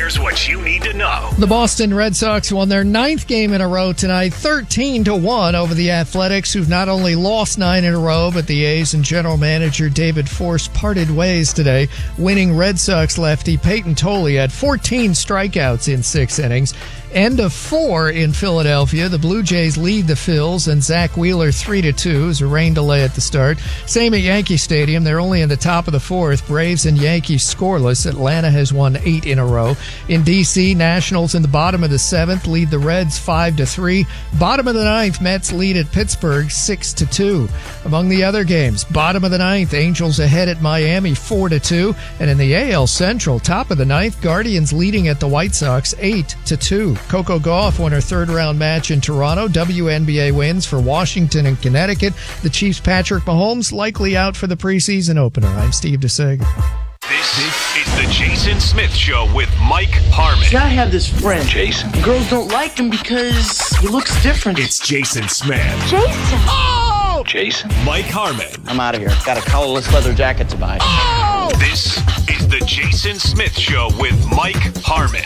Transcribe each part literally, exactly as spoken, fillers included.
Here's what you need to know. The Boston Red Sox won their ninth game in a row tonight, thirteen to one over the Athletics, who've not only lost nine in a row, but the A's and general manager David Force parted ways today. Winning Red Sox lefty Peyton Tolley had fourteen strikeouts in six innings. End of four in Philadelphia. The Blue Jays lead the Phils, and Zach Wheeler three to two. It was a rain delay at the start. Same at Yankee Stadium. They're only in the top of the fourth. Braves and Yankees scoreless. Atlanta has won eight in a row. In D C, Nationals in the bottom of the seventh lead the Reds five to three. Bottom of the ninth, Mets lead at Pittsburgh six to two. Among the other games, bottom of the ninth, Angels ahead at Miami four to two. And in the A L Central, top of the ninth, Guardians leading at the White Sox eight to two. Coco Gauff won her third-round match in Toronto. W N B A wins for Washington and Connecticut. The Chiefs' Patrick Mahomes likely out for the preseason opener. I'm Steve DeSega. This is the Jason Smith Show with Mike Harmon. See, I have this friend. Jason. Girls don't like him because he looks different. It's Jason Smith. Jason. Oh! Jason. Mike Harmon. I'm out of here. Got a collarless leather jacket to buy. Oh! This is the Jason Smith Show with Mike Harmon.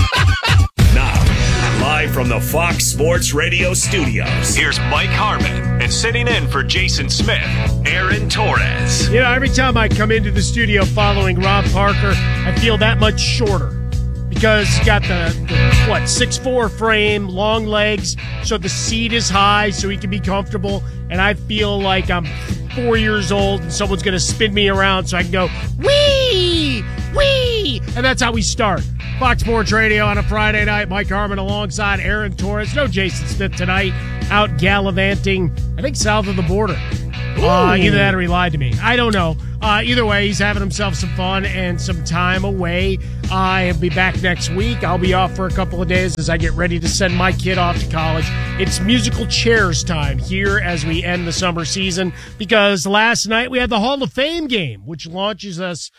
Now, live from the Fox Sports Radio studios, here's Mike Harmon, and sitting in for Jason Smith, Aaron Torres. You know, every time I come into the studio following Rob Parker, I feel that much shorter because you got the, the what, six foot four frame, long legs, so the seat is high so he can be comfortable, and I feel like I'm four years old and someone's going to spin me around so I can go, wee, wee, and that's how we start. Fox Sports Radio on a Friday night. Mike Harmon alongside Aaron Torres. No Jason Smith tonight. Out gallivanting, I think, south of the border. Uh, either that or he lied to me. I don't know. Uh, either way, he's having himself some fun and some time away. I'll be back next week. I'll be off for a couple of days as I get ready to send my kid off to college. It's musical chairs time here as we end the summer season because last night we had the Hall of Fame game, which launches us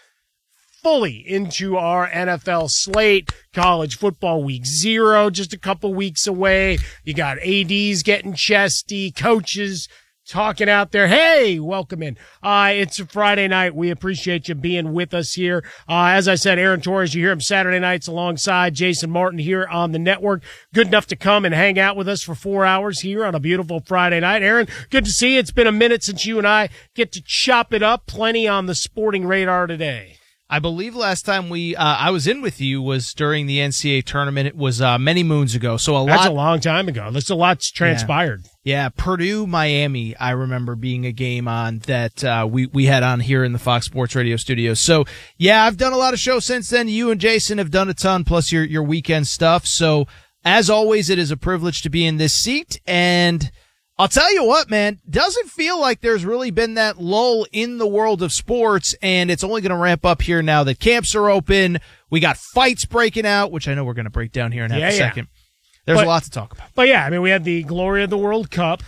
fully into our N F L slate. College football week zero, just a couple weeks away. You got A Ds getting chesty, coaches talking out there. Hey, welcome in. Uh, it's a Friday night. We appreciate you being with us here. Uh, as I said, Aaron Torres, you hear him Saturday nights alongside Jason Martin here on the network. Good enough to come and hang out with us for four hours here on a beautiful Friday night. Aaron, good to see you. It's been a minute since you and I get to chop it up. Plenty on the sporting radar today. I believe last time we uh, I was in with you was during the N C A A tournament. It was uh, many moons ago. So a That's lot. a long time ago. That's a lot's transpired. Yeah, yeah. Purdue, Miami, I remember being a game on that uh, we, we had on here in the Fox Sports Radio studios. So, yeah, I've done a lot of shows since then. You and Jason have done a ton, plus your, your weekend stuff. So, as always, it is a privilege to be in this seat. And I'll tell you what, man, doesn't feel like there's really been that lull in the world of sports, and it's only going to ramp up here now that camps are open. We got fights breaking out, which I know we're going to break down here in half yeah, a yeah. second. There's but, a lot to talk about. But yeah, I mean, we had the glory of the World Cup,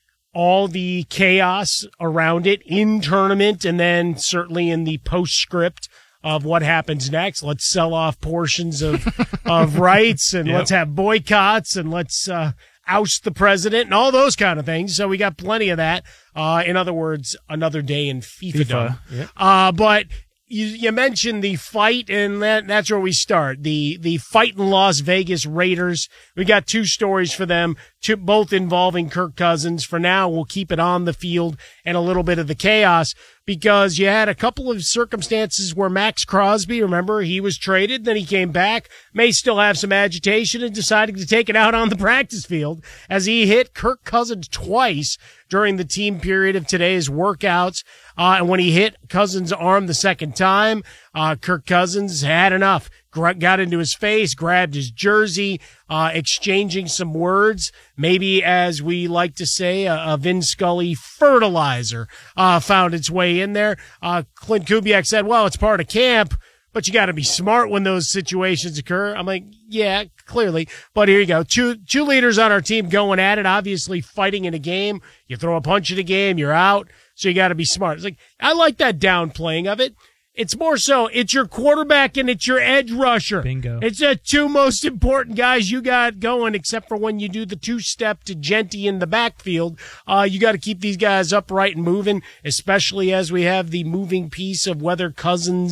all the chaos around it in tournament, and then certainly in the postscript of what happens next. Let's sell off portions of, of rights, and yep. let's have boycotts, and let's, uh, oust the president and all those kind of things. So we got plenty of that. Uh, in other words, another day in FIFA. FIFA. Yep. Uh, but you, you mentioned the fight, and that, that's where we start. The, the fight in Las Vegas Raiders. We got two stories for them, two, both involving Kirk Cousins. For now, we'll keep it on the field and a little bit of the chaos, because you had a couple of circumstances where Max Crosby, remember, he was traded, then he came back, may still have some agitation, and decided to take it out on the practice field as he hit Kirk Cousins twice during the team period of today's workouts. Uh, and when he hit Cousins' arm the second time, uh, Kirk Cousins had enough. Got into his face, grabbed his jersey, uh, exchanging some words. Maybe, as we like to say, a, a Vin Scully fertilizer, uh, found its way in there. Uh, Clint Kubiak said, well, it's part of camp, but you got to be smart when those situations occur. I'm like, yeah, clearly. But here you go. Two, two leaders on our team going at it, obviously fighting in a game. You throw a punch in a game, you're out. So you got to be smart. It's like, I like that downplaying of it. It's more so, it's your quarterback and it's your edge rusher. Bingo. It's the two most important guys you got going, except for when you do the two-step to Genty in the backfield. Uh, you got to keep these guys upright and moving, especially as we have the moving piece of whether Cousins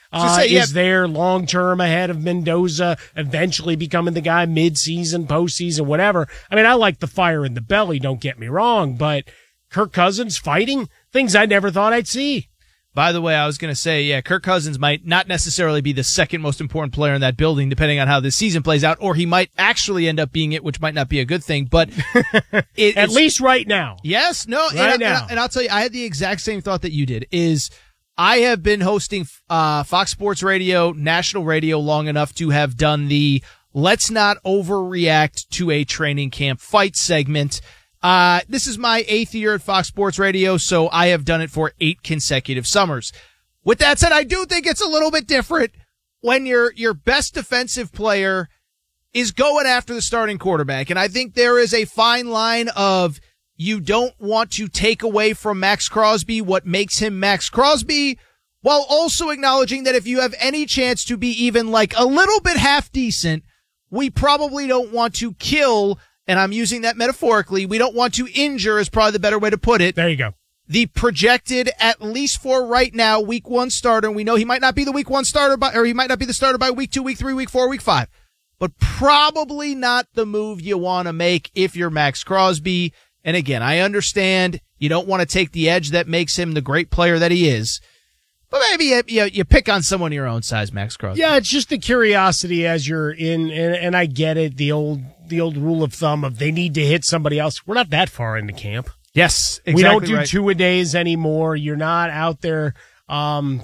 uh, say, yeah. is there long-term ahead of Mendoza, eventually becoming the guy mid-season, postseason, whatever. I mean, I like the fire in the belly, don't get me wrong, but Kirk Cousins fighting things I never thought I'd see. By the way, I was going to say, yeah, Kirk Cousins might not necessarily be the second most important player in that building, depending on how this season plays out, or he might actually end up being it, which might not be a good thing. But it, at least right now, yes, no, right and, now, and, and I'll tell you, I had the exact same thought that you did. Is I have been hosting uh, Fox Sports Radio, national radio, long enough to have done the "Let's not overreact to a training camp fight" segment. Uh, this is my eighth year at Fox Sports Radio, so I have done it for eight consecutive summers. With that said, I do think it's a little bit different when your, your best defensive player is going after the starting quarterback. And I think there is a fine line of you don't want to take away from Max Crosby what makes him Max Crosby, while also acknowledging that if you have any chance to be even like a little bit half decent, we probably don't want to kill, and I'm using that metaphorically, we don't want to injure is probably the better way to put it. There you go. The projected, at least for right now, week one starter. We know he might not be the week one starter, by, or he might not be the starter by week two, week three, week four, week five. But probably not the move you want to make if you're Max Crosby. And again, I understand you don't want to take the edge that makes him the great player that he is. But maybe you, you, you pick on someone your own size, Max Crosby. Yeah, it's just the curiosity as you're in, and, and I get it, the old the old rule of thumb of they need to hit somebody else. We're not that far into camp. Yes, exactly. We don't do right. two-a-days anymore. You're not out there um,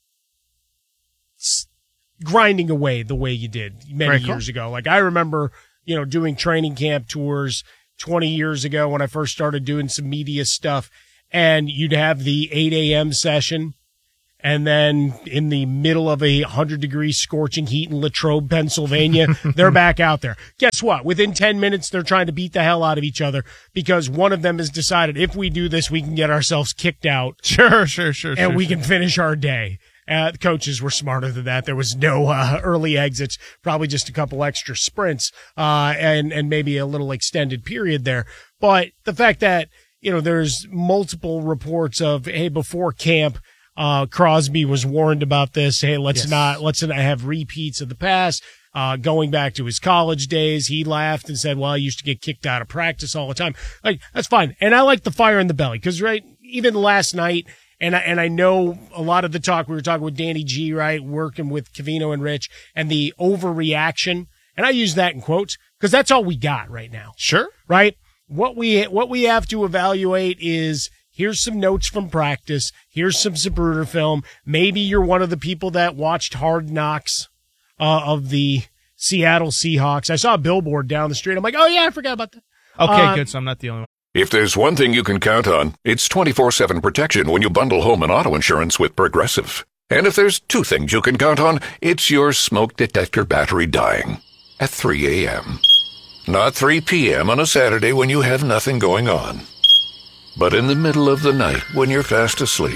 grinding away the way you did many Very years cool. ago. Like, I remember, you know, doing training camp tours twenty years ago when I first started doing some media stuff, and you'd have the eight a.m. session. And then in the middle of a one hundred degree scorching heat in Latrobe, Pennsylvania, they're back out there. Guess what? Within ten minutes, they're trying to beat the hell out of each other because one of them has decided if we do this, we can get ourselves kicked out. Sure, sure, sure. And sure, we sure. can finish our day. Uh, the coaches were smarter than that. There was no uh, early exits, probably just a couple extra sprints uh, and, and maybe a little extended period there. But the fact that, you know, there's multiple reports of, hey, before camp, Uh, Crosby was warned about this. Hey, let's Yes. not, let's not have repeats of the past. Uh, going back to his college days, he laughed and said, well, I used to get kicked out of practice all the time. Like, that's fine. And I like the fire in the belly because, right, even last night, and I, and I know a lot of the talk, we were talking with Danny G, right, working with Covino and Rich, and the overreaction. And I use that in quotes because that's all we got right now. Sure. Right? What we, what we have to evaluate is, here's some notes from practice. Here's some Zapruder film. Maybe you're one of the people that watched Hard Knocks uh, of the Seattle Seahawks. I saw a billboard down the street. I'm like, oh, yeah, I forgot about that. Okay, Uh, good. So I'm not the only one. If there's one thing you can count on, it's twenty-four seven protection when you bundle home and auto insurance with Progressive. And if there's two things you can count on, it's your smoke detector battery dying at three a.m. Not three p.m. on a Saturday when you have nothing going on, but in the middle of the night when you're fast asleep.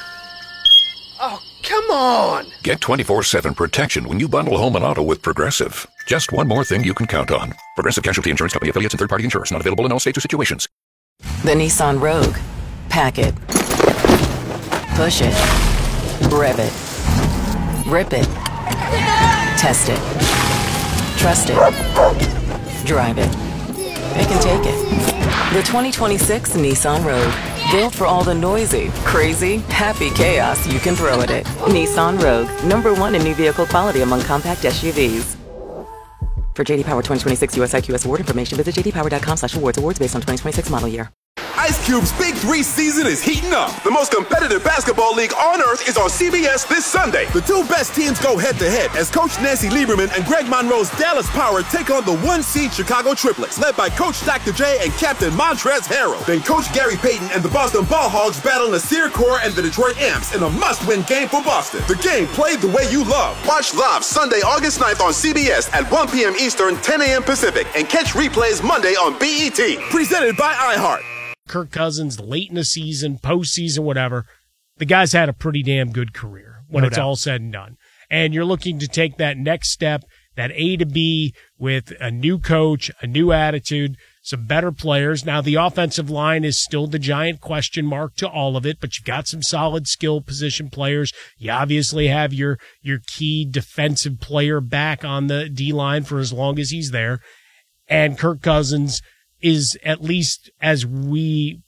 Oh, come on! Get twenty-four seven protection when you bundle home and auto with Progressive. Just one more thing you can count on. Progressive Casualty Insurance Company, affiliates, and third-party insurers. Not available in all states or situations. The Nissan Rogue. Pack it. Push it. Rev it. Rip it. Test it. Trust it. Drive it. Pick and take it. The twenty twenty-six Nissan Rogue. Built for all the noisy, crazy, happy chaos you can throw at it. Nissan Rogue. Number one in new vehicle quality among compact S U Vs. For J D Power twenty twenty-six U S I Q S award information, visit j d power dot com slash awards. Awards based on twenty twenty-six model year. Ice Cube's Big Three season is heating up. The most competitive basketball league on earth is on C B S this Sunday. The two best teams go head-to-head as Coach Nancy Lieberman and Greg Monroe's Dallas Power take on the one-seed Chicago Triplets, led by Coach Doctor J and Captain Montrezl Harrell. Then Coach Gary Payton and the Boston Ball Hogs battle Nasir Core and the Detroit Amps in a must-win game for Boston. The game played the way you love. Watch live Sunday, August ninth on C B S at one p.m. Eastern, ten a.m. Pacific, and catch replays Monday on B E T. Presented by iHeart. Kirk Cousins late in the season, postseason, whatever. The guy's had a pretty damn good career when No it's doubt. all said and done. And you're looking to take that next step, that A to B with a new coach, a new attitude. some better players. Now, the offensive line is still the giant question mark to all of it, but you've got some solid skill position players. You obviously have your, your key defensive player back on the D-line for as long as he's there. And Kirk Cousins is, at least as we,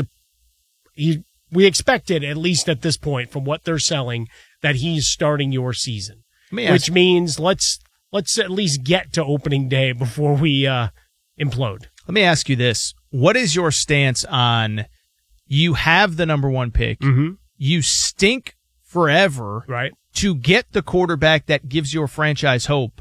he, we expected, at least at this point, from what they're selling, that he's starting your season. Which means let's, let's at least get to opening day before we, uh, implode. Let me ask you this. What is your stance on you have the number one pick, mm-hmm. you stink forever right. to get the quarterback that gives your franchise hope,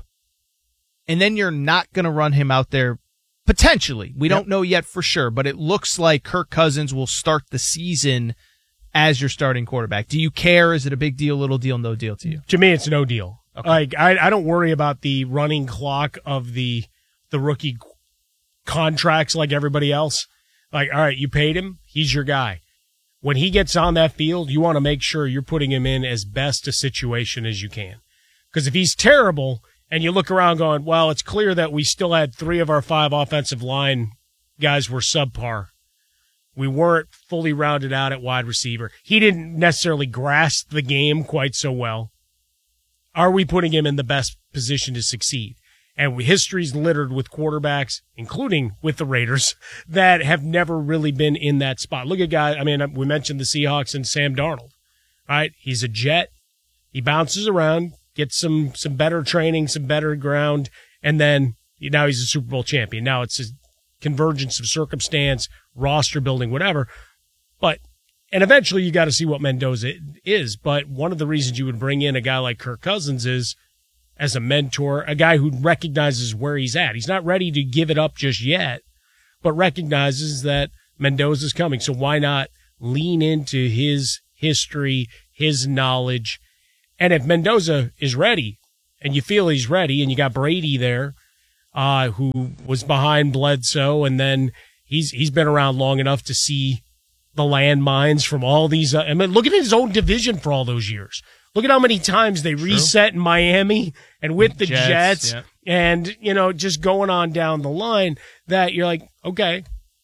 and then you're not going to run him out there potentially. We yep. don't know yet for sure, but it looks like Kirk Cousins will start the season as your starting quarterback. Do you care? Is it a big deal, little deal, no deal to you? To me, it's no deal. Okay. Like I, I don't worry about the running clock of the the rookie contracts like everybody else. Like, all right, you paid him, he's your guy. When he gets on that field, you want to make sure you're putting him in as best a situation as you can. Because if he's terrible and you look around going, well, it's clear that we still had three of our five offensive line guys were subpar. We weren't fully rounded out at wide receiver. He didn't necessarily grasp the game quite so well. Are we putting him in the best position to succeed? And history's littered with quarterbacks, including with the Raiders, that have never really been in that spot. Look at guys, I mean, we mentioned the Seahawks and Sam Darnold, right? He's a jet. He bounces around, gets some, some better training, some better ground, and then now he's a Super Bowl champion. Now it's a convergence of circumstance, roster building, whatever. But, and eventually you got to see what Mendoza is. But one of the reasons you would bring in a guy like Kirk Cousins is as a mentor, a guy who recognizes where he's at. He's not ready to give it up just yet, but recognizes that Mendoza's coming. So why not lean into his history, his knowledge? And if Mendoza is ready and you feel he's ready and you got Brady there, uh, who was behind Bledsoe, and then he's, he's been around long enough to see the landmines from all these. Uh, I mean, look at his own division for all those years. Look at how many times they True. reset in Miami and with the Jets, Jets yeah. and, you know, just going on down the line that you're like, okay,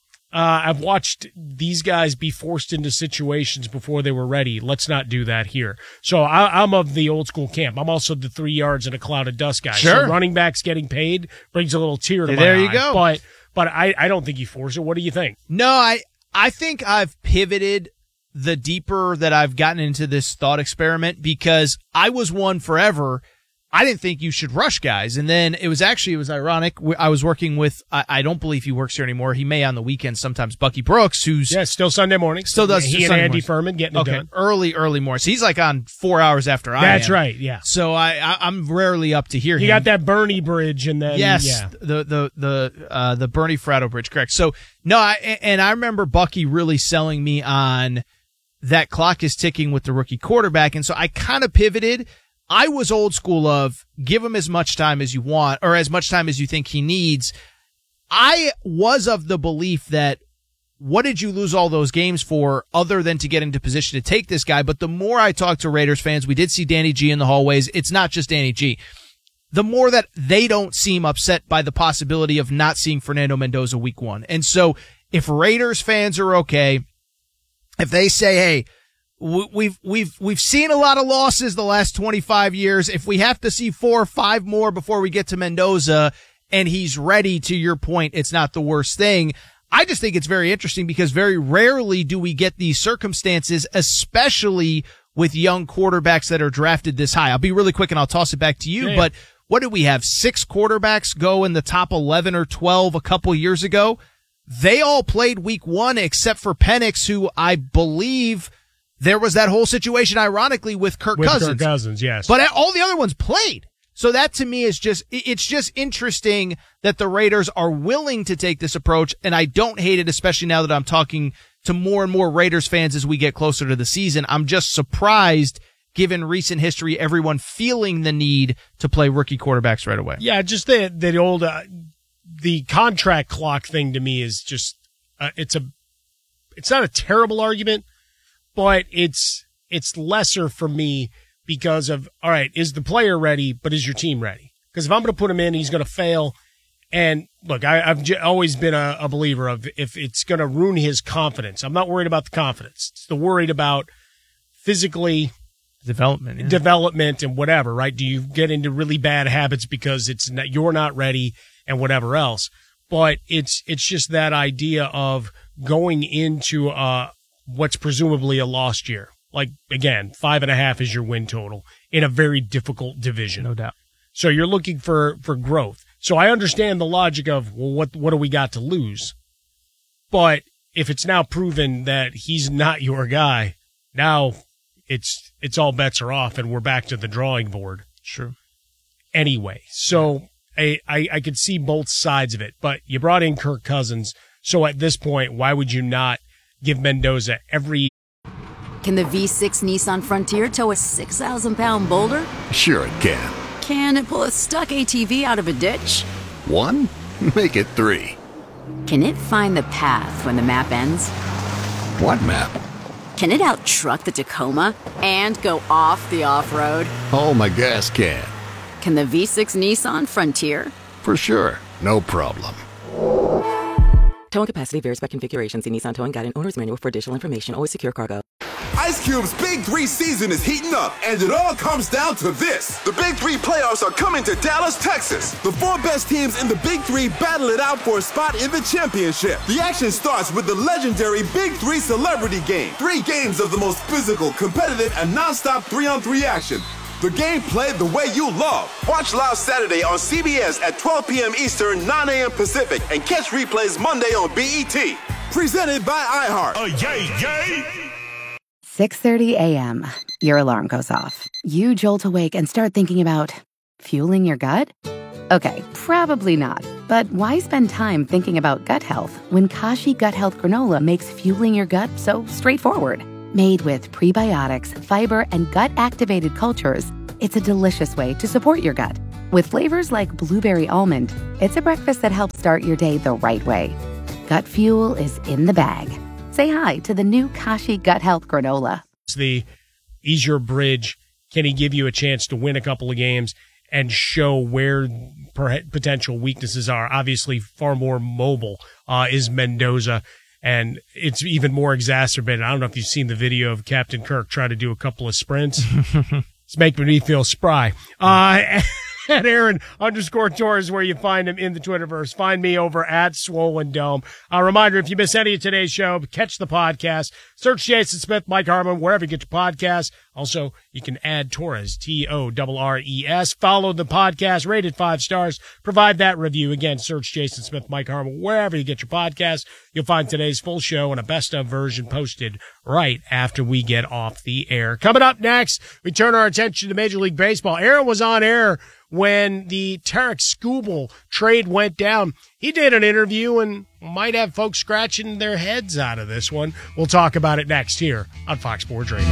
uh, I've watched these guys be forced into situations before they were ready. Let's not do that here. So I, I'm of the old school camp. I'm also the three yards in a cloud of dust guy. Sure. So running backs getting paid brings a little tear to hey, my there eye. you go. But, but I, I don't think you force it. What do you think? No, I, I think I've pivoted the deeper that I've gotten into this thought experiment, because I was one forever. I didn't think you should rush guys. And then it was actually, it was ironic. I was working with, I, I don't believe he works here anymore. He may on the weekends sometimes, Bucky Brooks, who's. Yeah, still Sunday morning. Still does. He and Sunday Andy mornings. Furman getting okay, it done. Early, early morning. So he's like on four hours after I am. That's right, yeah. So I, I, I'm rarely up to hear you him. You got that Bernie Bridge and then. Yes, yeah. the, the, the, uh, the Bernie Fratto Bridge, correct. So, no, I, and I remember Bucky really selling me on that clock is ticking with the rookie quarterback. And so I kind of pivoted. I was old school of give him as much time as you want or as much time as you think he needs. I was of the belief that what did you lose all those games for other than to get into position to take this guy? But the more I talked to Raiders fans, we did see Danny G in the hallways. It's not just Danny G. The more that they don't seem upset by the possibility of not seeing Fernando Mendoza week one. And so if Raiders fans are okay, if they say, hey, we've, we've, we've seen a lot of losses the last twenty-five years. If we have to see four or five more before we get to Mendoza and he's ready, to your point, it's not the worst thing. I just think it's very interesting because very rarely do we get these circumstances, especially with young quarterbacks that are drafted this high. I'll be really quick and I'll toss it back to you, yeah. but what did we have? Six quarterbacks go in the top eleven or twelve a couple years ago. They all played week one except for Penix, who I believe there was that whole situation, ironically, with Kirk with Cousins. Kirk Cousins, yes. But all the other ones played. So that to me is just, it's just interesting that the Raiders are willing to take this approach. And I don't hate it, especially now that I'm talking to more and more Raiders fans as we get closer to the season. I'm just surprised, given recent history, everyone feeling the need to play rookie quarterbacks right away. Yeah, just the, the old, uh, the contract clock thing to me is just, uh, it's a, it's not a terrible argument, but it's, it's lesser for me because of, all right, is the player ready, but is your team ready? Because if I'm going to put him in, he's going to fail. And look, I, I've j- always been a, a believer of if it's going to ruin his confidence. I'm not worried about the confidence. It's the worried about physically development, yeah. development and whatever, right? Do you get into really bad habits because it's not, you're not ready and whatever else? But it's, it's just that idea of going into, uh, what's presumably a lost year. Like, again, five and a half is your win total in a very difficult division. No doubt. So you're looking for, for growth. So I understand the logic of, well, what, what do we got to lose? But if it's now proven that he's not your guy, now it's, it's all bets are off and we're back to the drawing board. Sure. Anyway, so I, I, I could see both sides of it, but you brought in Kirk Cousins. So at this point, why would you not give Mendoza every... Can the V six Nissan Frontier tow a six thousand pound boulder? Sure it can. Can it pull a stuck A T V out of a ditch? One? Make it three. Can it find the path when the map ends? What map? Can it out-truck the Tacoma and go off the off-road? Oh, my gas can. Can the V six Nissan Frontier? For sure. No problem. Towing capacity varies by configuration. See Nissan Towing Guide and Owner's Manual for additional information. Always secure cargo. Ice Cube's Big Three season is heating up, and it all comes down to this. The Big Three playoffs are coming to Dallas, Texas. The four best teams in the Big Three battle it out for a spot in the championship. The action starts with the legendary Big Three Celebrity Game. Three games of the most physical, competitive, and non-stop three-on-three action. The game played the way you love. Watch live Saturday on C B S at twelve p.m. Eastern, nine a.m. Pacific, and catch replays Monday on B E T. Presented by iHeart. Oh, yay, yay! six thirty a.m. Your alarm goes off. You jolt awake and start thinking about fueling your gut? Okay, probably not. But why spend time thinking about gut health when Kashi Gut Health Granola makes fueling your gut so straightforward? Made with prebiotics, fiber, and gut-activated cultures, it's a delicious way to support your gut. With flavors like blueberry almond, it's a breakfast that helps start your day the right way. Gut fuel is in the bag. Say hi to the new Kashi Gut Health Granola. It's the easier bridge. Can he give you a chance to win a couple of games and show where potential weaknesses are? Obviously, far more mobile uh, is Mendoza. And it's even more exacerbated. I don't know if you've seen the video of Captain Kirk try to do a couple of sprints. It's making me feel spry. Uh, at Aaron underscore Torres, where you find him in the Twitterverse. Find me over at Swollen Dome. A reminder, if you miss any of today's show, catch the podcast. Search Jason Smith, Mike Harmon, wherever you get your podcasts. Also, you can add Torres, T O R R E S. Follow the podcast, rated five stars. Provide that review. Again, search Jason Smith, Mike Harmon, wherever you get your podcasts. You'll find today's full show and a best of version posted right after we get off the air. Coming up next, we turn our attention to Major League Baseball. Aaron was on air when the Tarek Skubal trade went down. He did an interview and might have folks scratching their heads out of this one. We'll talk about it next here on Fox Sports Radio.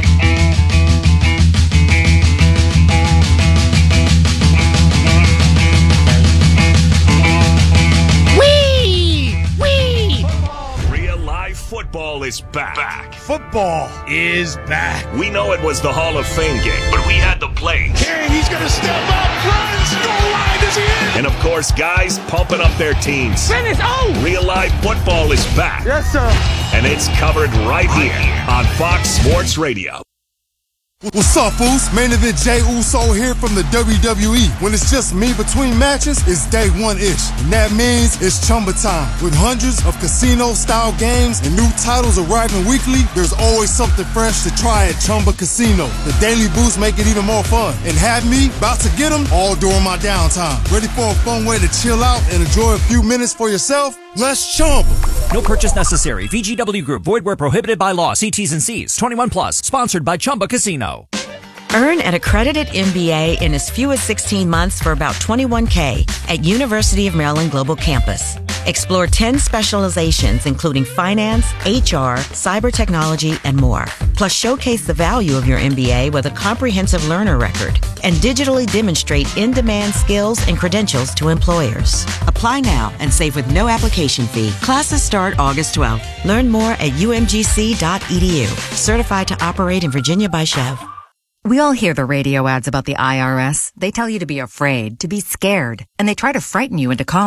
Wee! Wee! Real live football is back. back. Football is back. We know it was the Hall of Fame game, but we had the plays. King, he's going to step up, runs, goal line, is he in? And of course, guys pumping up their teams. Finish, oh! Real live football is back. Yes, sir. And it's covered right here on Fox Sports Radio. What's up, fools? Main event Jey Uso here from the W W E. When it's just me between matches, it's day one-ish. And that means it's Chumba time. With hundreds of casino-style games and new titles arriving weekly, there's always something fresh to try at Chumba Casino. The daily boosts make it even more fun. And have me about to get them all during my downtime. Ready for a fun way to chill out and enjoy a few minutes for yourself? Let's Chumba. No purchase necessary. V G W Group. Void where prohibited by law. See T's and C's. twenty-one plus. Sponsored by Chumba Casino. Earn an accredited M B A in as few as sixteen months for about twenty-one K at University of Maryland Global Campus. Explore ten specializations including finance, H R, cyber technology, and more. Plus showcase the value of your M B A with a comprehensive learner record and digitally demonstrate in-demand skills and credentials to employers. Apply now and save with no application fee. Classes start August twelfth. Learn more at U M G C dot E D U. Certified to operate in Virginia by Chev. We all hear the radio ads about the I R S. They tell you to be afraid, to be scared, and they try to frighten you into calling.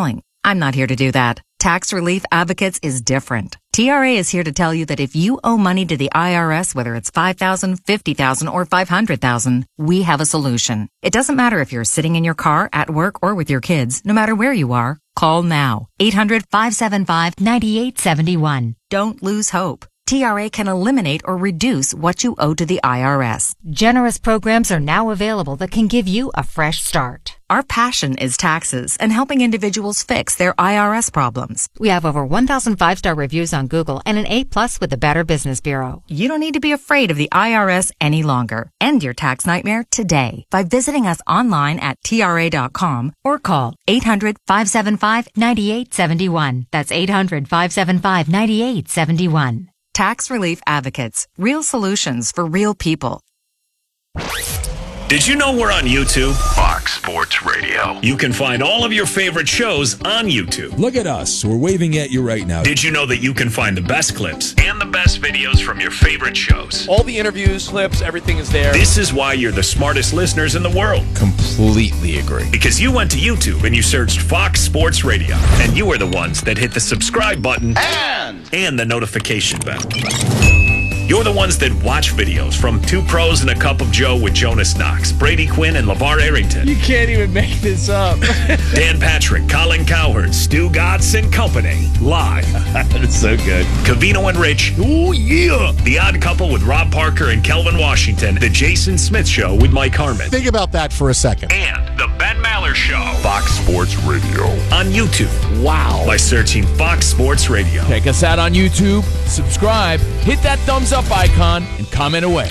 I'm not here to do that. Tax Relief Advocates is different. T R A is here to tell you that if you owe money to the I R S, whether it's five thousand dollars, fifty thousand dollars, or five hundred thousand dollars, we have a solution. It doesn't matter if you're sitting in your car, at work, or with your kids. No matter where you are, call now. eight hundred, five seven five, nine eight seven one. Don't lose hope. T R A can eliminate or reduce what you owe to the I R S. Generous programs are now available that can give you a fresh start. Our passion is taxes and helping individuals fix their I R S problems. We have over one thousand five-star reviews on Google and an A plus with the Better Business Bureau. You don't need to be afraid of the I R S any longer. End your tax nightmare today by visiting us online at T R A dot com or call eight hundred, five seven five, nine eight seven one. That's eight hundred, five seven five, nine eight seven one. Tax Relief Advocates. Real solutions for real people. Did you know we're on YouTube? Fox Sports Radio. You can find all of your favorite shows on YouTube. Look at us. We're waving at you right now. Did you know that you can find the best clips and the best videos from your favorite shows? All the interviews, clips, everything is there. This is why you're the smartest listeners in the world. Completely agree. Because you went to YouTube and you searched Fox Sports Radio. And you are the ones that hit the subscribe button and, and the notification bell. You're the ones that watch videos from Two Pros and a Cup of Joe with Jonas Knox, Brady Quinn, and LeVar Arrington. You can't even make this up. Dan Patrick, Colin Cowherd, Stu Gatz and Company. Live. That's so good. Covino and Rich. Oh, yeah. The Odd Couple with Rob Parker and Kelvin Washington. The Jason Smith Show with Mike Harmon. Think about that for a second. And The Ben Maller Show. Fox Sports Radio. On YouTube. Wow. By searching Fox Sports Radio. Check us out on YouTube. Subscribe. Hit that thumbs up icon and comment away.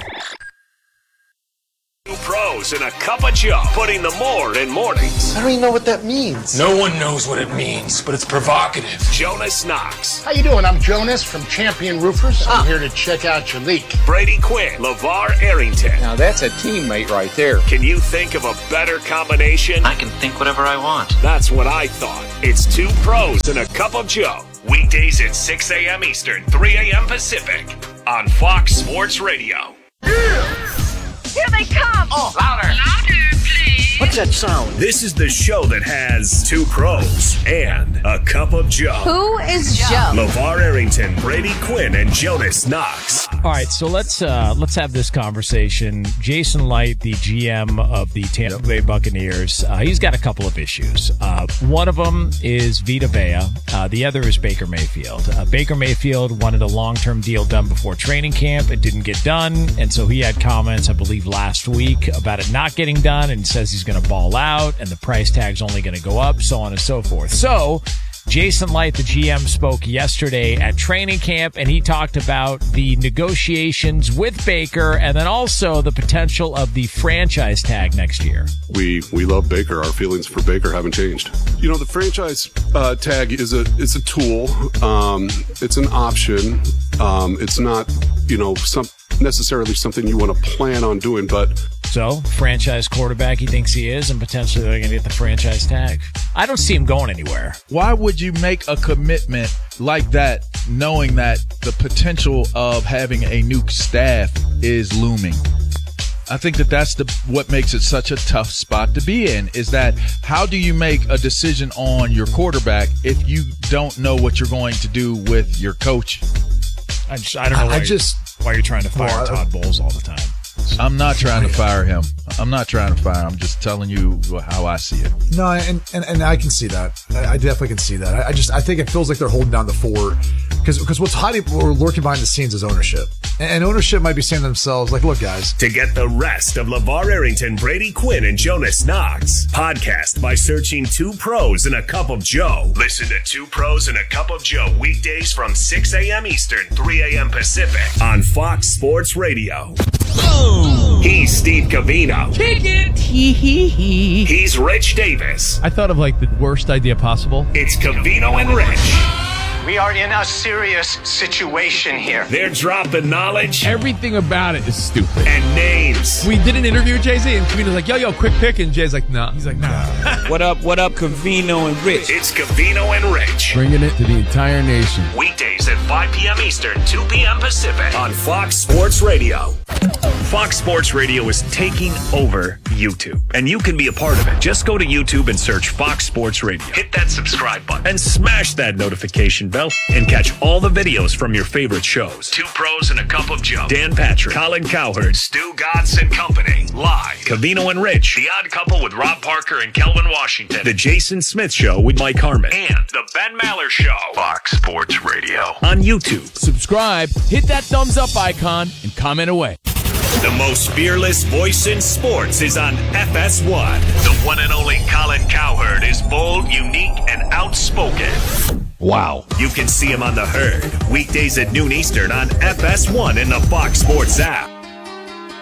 Two Pros and a Cup of Joe, putting the more in mornings. I don't even know what that means. No one knows what it means, but it's provocative. Jonas Knox. How you doing? I'm Jonas from Champion Roofers. I'm here to check out your leak. Brady Quinn, LeVar Arrington. Now that's a teammate right there. Can you think of a better combination? I can think whatever I want. That's what I thought. It's Two Pros and a Cup of Joe. Weekdays at six a.m. Eastern, three a.m. Pacific on Fox Sports Radio. Here they come! Oh, louder! Louder, please! What's that sound? This is the show that has Two Pros and a Cup of Joe. Who is Joe? LeVar Arrington, Brady Quinn, and Jonas Knox. All right, so let's uh, let's have this conversation. Jason Light, the G M of the Tampa Bay Buccaneers, uh, he's got a couple of issues. Uh, one of them is Vita Vea. Uh, the other is Baker Mayfield. Uh, Baker Mayfield wanted a long-term deal done before training camp. It didn't get done, and so he had comments, I believe, last week about it not getting done, and says he's going to ball out, and the price tag's only going to go up, so on and so forth. So Jason Light, the G M, spoke yesterday at training camp, and he talked about the negotiations with Baker and then also the potential of the franchise tag next year. We we love Baker. Our feelings for Baker haven't changed. You know, the franchise uh, tag is a is a tool. Um, it's an option. Um, it's not, you know, some necessarily something you want to plan on doing, but so franchise quarterback he thinks he is, and potentially they're going to get the franchise tag. I don't see him going anywhere. Why would you make a commitment like that knowing that the potential of having a new staff is looming? I think that that's the what makes it such a tough spot to be in, is that how do you make a decision on your quarterback if you don't know what you're going to do with your coach? I just I don't know why, I you're, just, why you're trying to fire well, Todd Bowles all the time. I'm not trying to fire him. I'm not trying to fire him. I'm just telling you how I see it. No, and, and, and I can see that. I definitely can see that. I, I just I think it feels like they're holding down the fort because because what's hiding or lurking behind the scenes is ownership. And ownership might be saying to themselves, like, look, guys. To get the rest of LeVar Arrington, Brady Quinn, and Jonas Knox, podcast by searching Two Pros and a Cup of Joe. Listen to Two Pros and a Cup of Joe weekdays from six a.m. Eastern, three a.m. Pacific on Fox Sports Radio. Boom! He's Steve Covino. Kick it! Hee hee hee. He's Rich Davis. I thought of like the worst idea possible. It's Covino and Rich. We are in a serious situation here. They're dropping knowledge. Everything about it is stupid. And names. We did an interview with Jay-Z, and Covino's like, yo, yo, quick pick, and Jay's like, nah. He's like, nah. What up, what up, Covino and Rich? It's Covino and Rich. Bringing it to the entire nation. Weekdays at five p.m. Eastern, two p.m. Pacific on Fox Sports Radio. Fox Sports Radio is taking over YouTube, and you can be a part of it. Just go to YouTube and search Fox Sports Radio. Hit that subscribe button and smash that notification bell and catch all the videos from your favorite shows. Two Pros and a Cup of Joe. Dan Patrick, Colin Cowherd, Stu Gatz and Company. Live. Covino and Rich. The Odd Couple with Rob Parker and Kelvin Washington. The Jason Smith Show with Mike Harmon. And The Ben Maller Show. Fox Sports Radio. On YouTube. Subscribe, hit that thumbs up icon, and comment away. The most fearless voice in sports is on F S one. The one and only Colin Cowherd is bold, unique, and outspoken. Wow. You can see him on The Herd, weekdays at noon Eastern on F S one in the Fox Sports app.